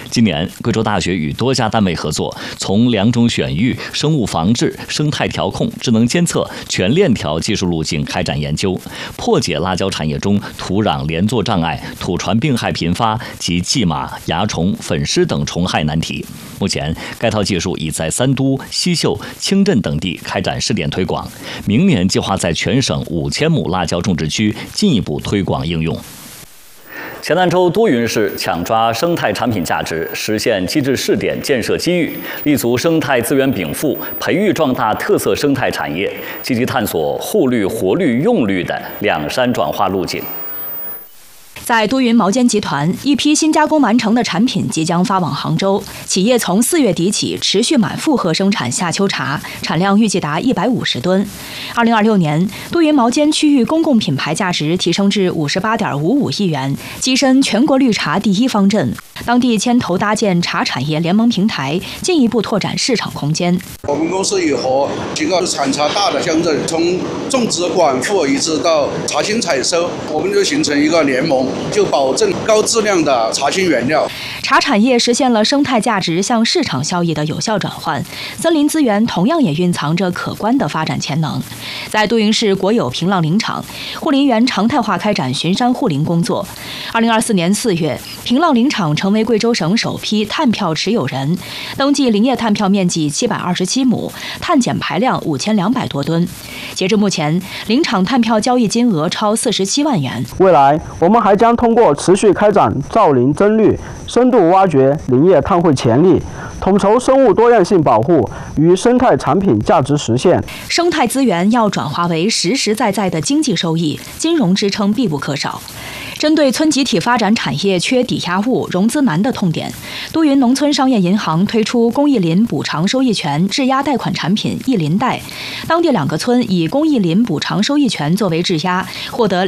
今年，贵州大学与多家单位合作，从两种选育、生物防治、生态调控、智能监测全链条技术路径开展研究，破解辣椒产业中土壤连作障碍、土传病害频发及蓟马、蚜虫、粉虱等虫害难题。目前，该套技术已在三都、西秀、清镇等地开展试点推广，明年计划在全省5000亩辣椒种植区进一步推广应用。黔南州多云市抢抓生态产品价值，实现机制试点建设机遇，立足生态资源禀赋，培育壮大特色生态产业，积极探索护绿、活绿、用绿的两山转化路径。 在多云毛尖集团，一批新加工完成的产品即将发往杭州。企业从4月底起持续满负荷生产夏秋茶，产量预计达150吨。2026年，多云毛尖区域公共品牌价值提升至58.55亿元，跻身全国绿茶第一方阵。当地牵头搭建茶产业联盟平台，进一步拓展市场空间。 我们公司也和几个产茶大的乡镇，从种植管护一直到茶青采收，我们就形成一个联盟，就保证高质量的茶青原料。 茶产业实现了生态价值向市场效益的有效转换，森林资源同样也蕴藏着可观的发展潜能。在多云市国有平浪林场，护林员常态化开展巡山护林工作。2024年4月，平浪林场成为贵州省首批碳票持有人，登记林业碳票面积727亩，碳减排量5200多吨。截至目前，林场碳票交易金额超47万元。 未来，我们还将通过持续开展造林增绿，深度挖掘林业碳汇潜力，统筹生物多样性保护与生态产品价值实现。 生态资源要转化为实实在在的经济收益，金融支撑必不可少。针对村集体发展产业缺抵押物、融资难的痛点，多云农村商业银行推出公益林补偿收益权质押贷款产品益林贷，当地2个村以公益林补偿收益权作为质押，获得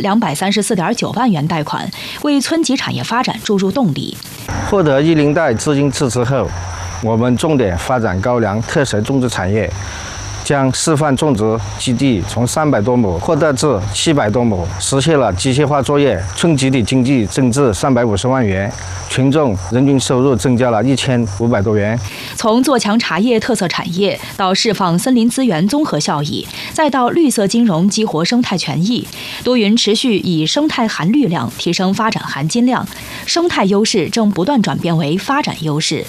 234.9万元贷款，为村级产业发展注入动力。 获得益林贷资金支持后，我们重点发展高粱特色种植产业，将示范种植基地从300多亩扩大至700多亩，实现了机械化作业，村集体经济增至350万元，群众人均收入增加了1500多元。 从做强茶叶特色产业，到释放森林资源综合效益，再到绿色金融激活生态权益，多云持续以生态含绿量提升发展含金量，生态优势正不断转变为发展优势。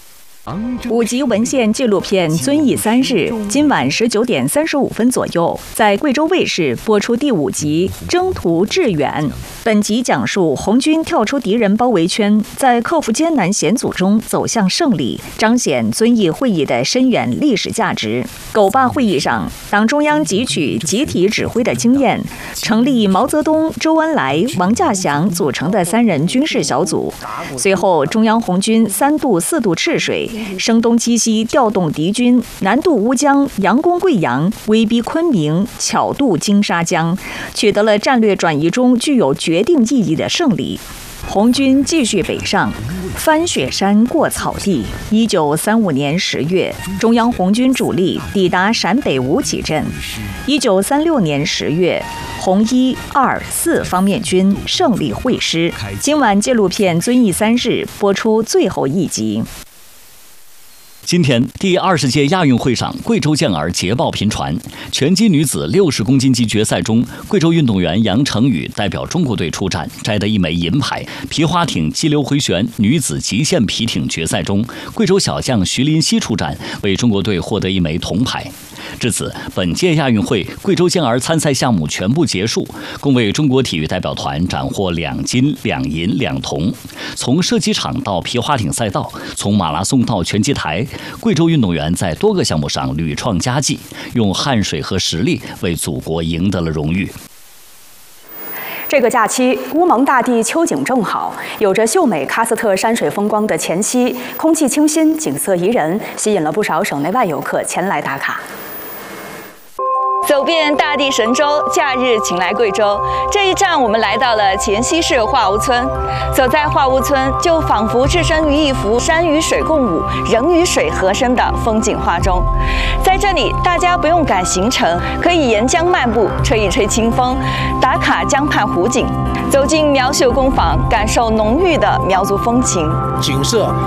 5集文献纪录片《遵义3日》今晚19点35分左右在贵州卫视播出第5集《征途致远》。本集讲述红军跳出敌人包围圈，在克服艰难险阻中走向胜利，彰显遵义会议的深远历史价值。狗坝会议上，党中央汲取集体指挥的经验，成立毛泽东、周恩来、王稼祥组成的3人军事小组。随后，中央红军3渡4渡赤水，声东击西，调动敌军，南渡乌江，佯攻贵阳，威逼昆明，巧渡金沙江，取得了战略转移中具有决定意义的胜利。红军继续北上，翻雪山过草地。1935年10月，中央红军主力抵达陕北吴起镇。1936年10月，红1、2、4方面军胜利会师。今晚纪录片《遵义3日》播出最后1集。 今天，第20届亚运会上，贵州健儿捷报频传。拳击女子60公斤级决赛中，贵州运动员杨成宇代表中国队出战，摘得1枚银牌。皮划艇激流回旋女子极限皮艇决赛中，贵州小将徐林熙出战，为中国队获得1枚铜牌。至此，本届亚运会贵州健儿参赛项目全部结束，共为中国体育代表团斩获2金、2银、2铜。从射击场到皮划艇赛道，从马拉松到拳击台，贵州运动员在多个项目上屡创佳绩，用汗水和实力为祖国赢得了荣誉。 这个假期，乌蒙大地秋景正好，有着秀美喀斯特山水风光的黔西，空气清新，景色宜人，吸引了不少省内外游客前来打卡。 走遍大地神州，假日请来贵州。这一站，我们来到了黔西市化屋村。走在化屋村，就仿佛置身于一幅山与水共舞、人与水合声的风景画中。在这里，大家不用赶行程，可以沿江漫步，吹一吹清风，打卡江畔湖景，走进苗绣工坊，感受浓郁的苗族风情。 景色